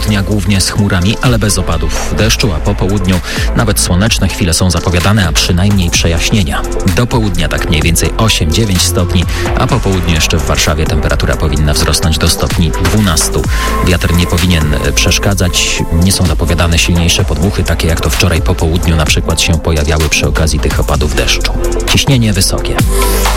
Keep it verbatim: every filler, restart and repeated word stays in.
dnia głównie z chmurami, ale bez opadów deszczu, a po południu nawet słoneczne chwile są zapowiadane, a przynajmniej przejaśnienia. Do południa tak mniej więcej osiem dziewięć stopni, a po południu jeszcze w Warszawie temperatura powinna wzrosnąć do stopni dwunastu. Wiatr nie powinien przeszkadzać, nie są zapowiadane silniejsze podmuchy, takie jak to wczoraj po południu na przykład się pojawiały przy okazji tych opadów deszczu. Ciśnienie wysokie.